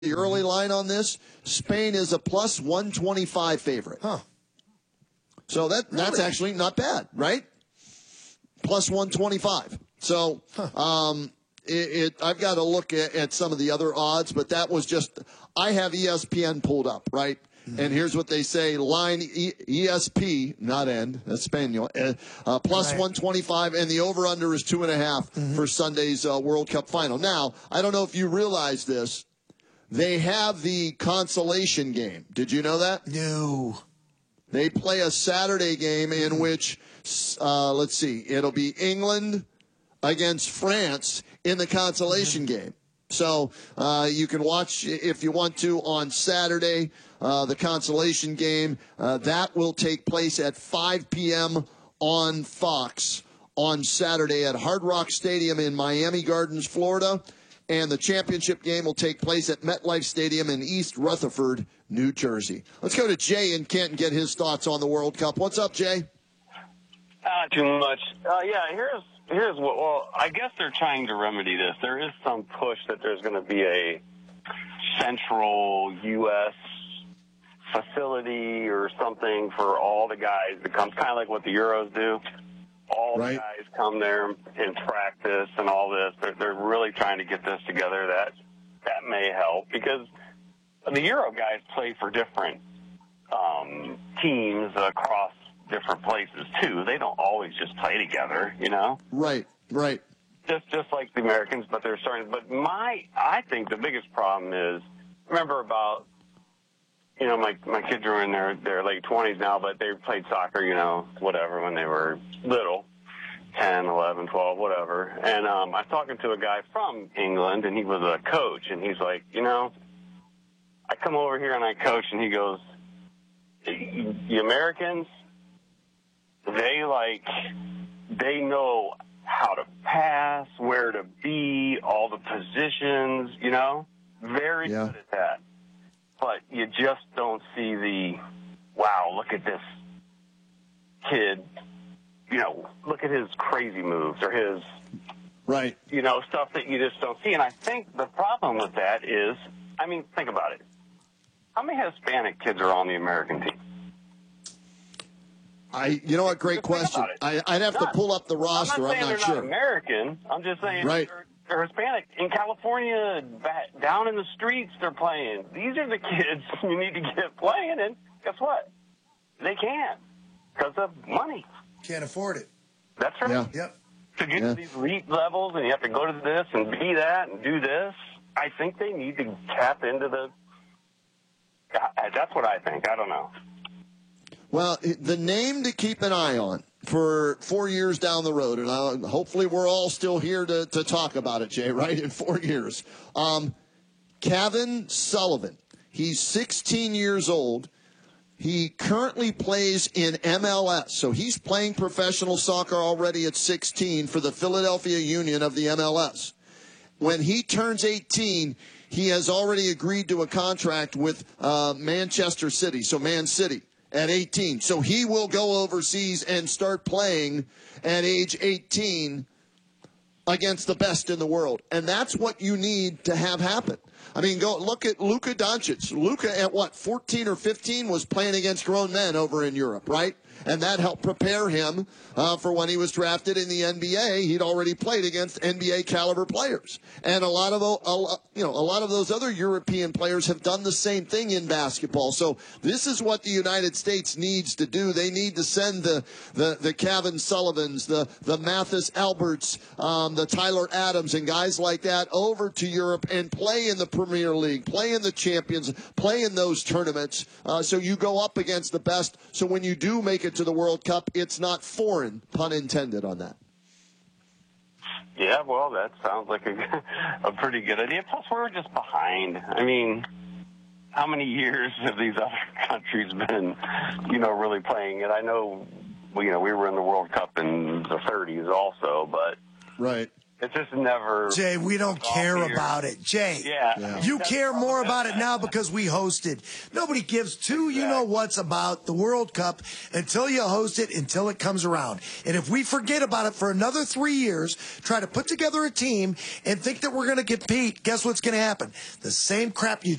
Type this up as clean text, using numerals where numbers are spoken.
the early line on this. Spain is a plus 125 favorite. Huh. So that's actually not bad, right? Plus 125. So I've got to look at some of the other odds, but that was just – I have ESPN pulled up, right? Mm-hmm. And here's what they say. Line ESP, not N, Espanol, plus 125, and the over-under is 2.5 for Sunday's World Cup final. Now, I don't know if you realize this. They have the consolation game. Did you know that? No. They play a Saturday game in which, let's see, it'll be England against France in the consolation game. So you can watch, if you want to, on Saturday, the consolation game. That will take place at 5 p.m. on Fox on Saturday at Hard Rock Stadium in Miami Gardens, Florida. And the championship game will take place at MetLife Stadium in East Rutherford, New Jersey. Let's go to Jay in Kent and get his thoughts on the World Cup. What's up, Jay? Not too much. Here's what. Well, I guess they're trying to remedy this. There is some push that there's going to be a central U.S. facility or something for all the guys. It becomes kind of like what the Euros do. All the guys come there and practice and all this. They're really trying to get this together. That may help because the Euro guys play for different teams across different places too. They don't always just play together, you know. Right. Just like the Americans, but they're starting. But I think the biggest problem is, remember about, you know, my kids are in their late 20s now, but they played soccer, you know, whatever, when they were little, 10, 11, 12, whatever. And I was talking to a guy from England, and he was a coach, and he's like, you know, I come over here and I coach, and he goes, the Americans, they know how to pass, where to be, all the positions, you know, very good at that. But you just don't see wow, look at this kid, you know, look at his crazy moves or his, you know, stuff that you just don't see. And I think the problem with that is, I mean, think about it. How many Hispanic kids are on the American team? You know what? Great question. I'd have to pull up the roster. I'm not sure. Not American. I'm just saying they're Hispanic. In California, down in the streets, they're playing. These are the kids you need to get playing, and guess what? They can't because of money. Can't afford it. That's right. Yeah. Yep. To get to these elite levels, and you have to go to this and be that and do this, I think they need to tap into that's what I think. I don't know. Well, the name to keep an eye on for 4 years down the road, and hopefully we're all still here to talk about it, Jay, right, in 4 years. Kevin Sullivan. He's 16 years old. He currently plays in MLS, so he's playing professional soccer already at 16 for the Philadelphia Union of the MLS. When he turns 18, he has already agreed to a contract with Manchester City, so Man City, at 18. So he will go overseas and start playing at age 18 against the best in the world. And that's what you need to have happen. I mean, go look at Luka Doncic. Luka at 14 or 15 was playing against grown men over in Europe, right? And that helped prepare him for when he was drafted in the NBA. He'd already played against NBA caliber players, and a lot of those other European players have done the same thing in basketball. So this is what the United States needs to do. They need to send the Kevin Sullivans, the Mathis Alberts, the Tyler Adams, and guys like that over to Europe and play in the Premier League, play in the Champions, play in those tournaments. So you go up against the best. So when you do make it to the World Cup, it's not foreign, pun intended on that. Yeah, well, that sounds like a pretty good idea. Plus, we're just behind. I mean, how many years have these other countries been, really playing it? I know, we were in the World Cup in the 30s also, but It's just never. Jay, we don't care about it. Jay, you care more about it now because we hosted. Nobody gives two you-know-whats about the World Cup until you host it, until it comes around. And if we forget about it for another 3 years, try to put together a team and think that we're going to compete, guess what's going to happen? The same crap you